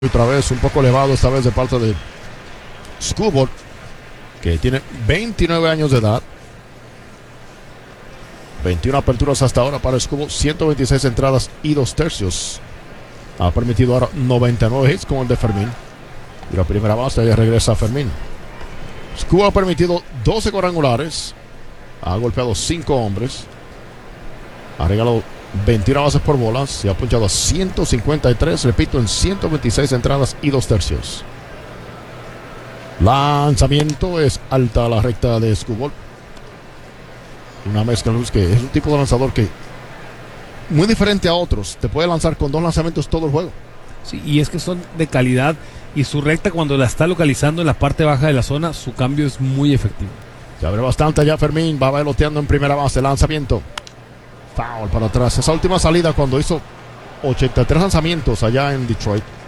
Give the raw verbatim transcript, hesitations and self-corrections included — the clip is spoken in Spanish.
Otra vez un poco elevado, esta vez de parte de Skubal, que tiene veintinueve años de edad. veintiuna aperturas hasta ahora para Skubal, ciento veintiséis entradas y dos tercios. Ha permitido ahora noventa y nueve hits como el de Fermín. Y la primera base ya regresa a Fermín. Skubal ha permitido doce cuadrangulares. Ha golpeado cinco hombres. Ha regalado veintiuna bases por bolas y ha punchado a ciento cincuenta y tres, repito, en ciento veintiséis entradas y dos tercios. Lanzamiento es alta la recta de Skubal. Una mezcla luz que es un tipo de lanzador que muy diferente a otros. Te puede lanzar con dos lanzamientos todo el juego. Sí, y es que son de calidad y su recta cuando la está localizando en la parte baja de la zona, su cambio es muy efectivo. Se abre bastante ya Fermín, va bailoteando en primera base, lanzamiento. Foul para atrás. Esa última salida cuando hizo ochenta y tres lanzamientos allá en Detroit.